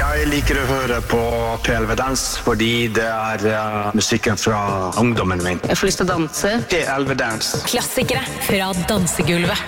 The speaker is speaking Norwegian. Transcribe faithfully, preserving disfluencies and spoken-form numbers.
Jeg liker å høre på P elleve Dans, fordi det er uh, musikken fra ungdommen min. Jeg får lyst til å danse. P elleve Dans. Klassikere fra dansegulvet.